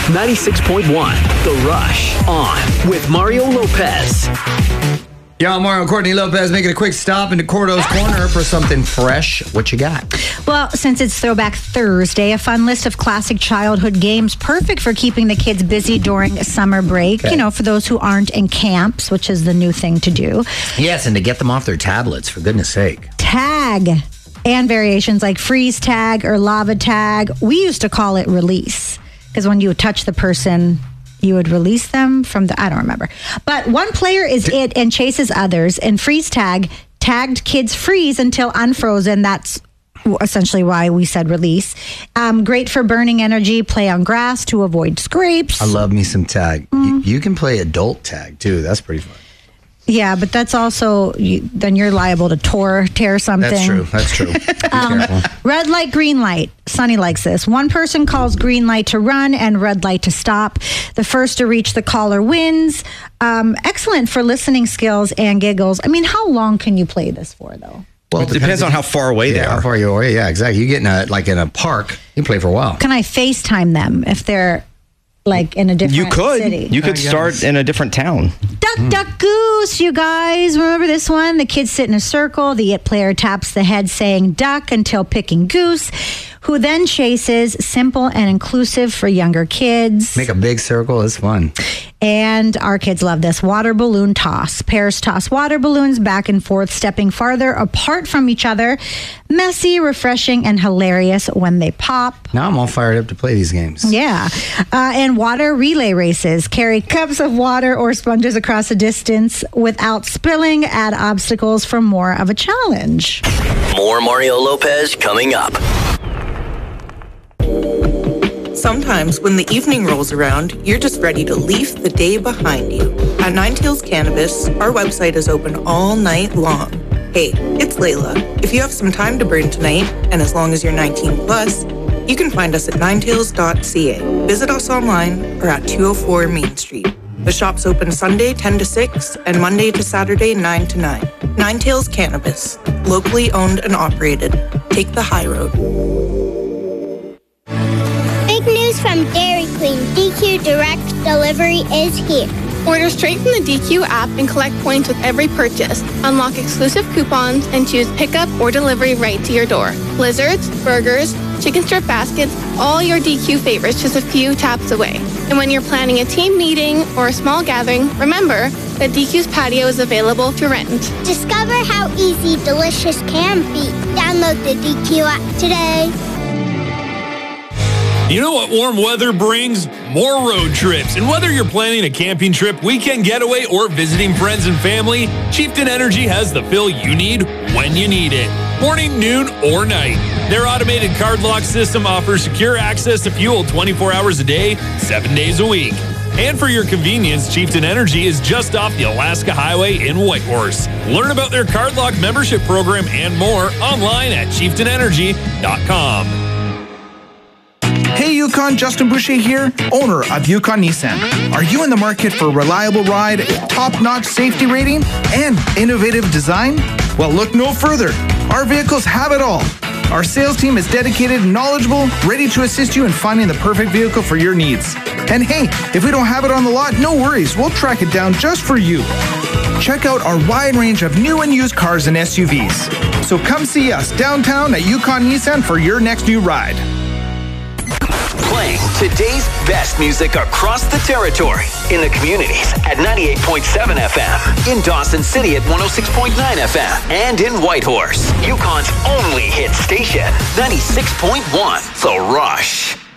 96.1, The Rush, on with Mario Lopez. Yeah, I'm Mario. Courtney Lopez making a quick stop into Cordo's Corner for something fresh. What you got? Well, since it's Throwback Thursday, a fun list of classic childhood games perfect for keeping the kids busy during summer break. Okay. You know, for those who aren't in camps, which is the new thing to do. Yes, and to get them off their tablets, for goodness sake. Tag and variations like freeze tag or lava tag. We used to call it release because when you would touch the person, you would release them from the, I don't remember. But one player is it and chases others. And freeze tag, tagged kids freeze until unfrozen. That's essentially why we said release. Great for burning energy, play on grass to avoid scrapes. I love me some tag. You can play adult tag, too. That's pretty fun. Yeah, but that's also, then you're liable to tear something. That's true. Be careful. Red light, green light. Sonny likes this. One person calls green light to run and red light to stop. The first to reach the caller wins. Excellent for listening skills and giggles. I mean, how long can you play this for, though? Well, it depends on how far away they are. How far you're away, yeah, exactly. You get in a park, you can play for a while. Can I FaceTime them if they're like in a different city? You could start in a different town. Duck, goose, you guys. Remember this one? The kids sit in a circle. The it player taps the head saying duck until picking goose, who then chases. Simple and inclusive for younger kids. Make a big circle. It's fun. And our kids love this. Water balloon toss. Pairs toss water balloons back and forth, stepping farther apart from each other. Messy, refreshing, and hilarious when they pop. Now I'm all fired up to play these games. Yeah. And water relay races. Carry cups of water or sponges across a distance without spilling. Add obstacles for more of a challenge. More Mario Lopez coming up. Sometimes when the evening rolls around, you're just ready to leave the day behind you. At Nine Tails Cannabis, our website is open all night long. Hey, it's Layla. If you have some time to burn tonight, and as long as you're 19 plus, you can find us at ninetails.ca. Visit us online or at 204 Main Street. The shop's open Sunday 10 to 6 and Monday to Saturday 9 to 9. Nine Tails Cannabis, locally owned and operated. Take the high road. Big news from Dairy Queen. DQ Direct Delivery is here. Order straight from the DQ app and collect points with every purchase. Unlock exclusive coupons and choose pickup or delivery right to your door. Blizzards, burgers, chicken strip baskets, all your DQ favorites just a few taps away. And when you're planning a team meeting or a small gathering, remember that DQ's patio is available to rent. Discover how easy delicious can be. Download the DQ app today. You know what warm weather brings? More road trips. And whether you're planning a camping trip, weekend getaway, or visiting friends and family, Chieftain Energy has the fill you need when you need it. Morning, noon, or night. Their automated card lock system offers secure access to fuel 24 hours a day, 7 days a week. And for your convenience, Chieftain Energy is just off the Alaska Highway in Whitehorse. Learn about their card lock membership program and more online at chieftainenergy.com. Hey Yukon, Justin Boucher here, owner of Yukon Nissan. Are you in the market for a reliable ride, top-notch safety rating, and innovative design? Well, look no further. Our vehicles have it all. Our sales team is dedicated and knowledgeable, ready to assist you in finding the perfect vehicle for your needs. And hey, if we don't have it on the lot, no worries. We'll track it down just for you. Check out our wide range of new and used cars and SUVs. So come see us downtown at Yukon Nissan for your next new ride. Playing today's best music across the territory. In the communities at 98.7 FM. In Dawson City at 106.9 FM. And in Whitehorse, Yukon's only hit station, 96.1 The Rush.